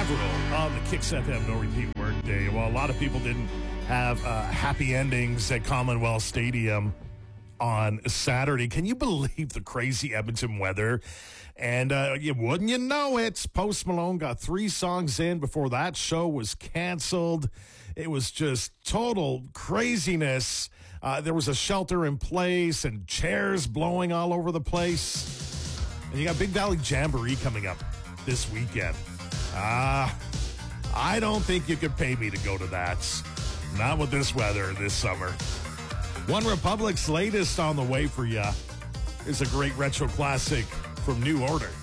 Avril on the Kicks FM No Repeat Workday. Well, a lot of people didn't have happy endings at Commonwealth Stadium on Saturday. Can you believe the crazy Edmonton weather? And wouldn't you know it, Post Malone got 3 songs in before that show was canceled. It was just total craziness. There was a shelter in place and chairs blowing all over the place. And you got Big Valley Jamboree coming up this weekend. I don't think you could pay me to go to that. Not with this weather this summer. One Republic's latest on the way for you is a great retro classic from New Order.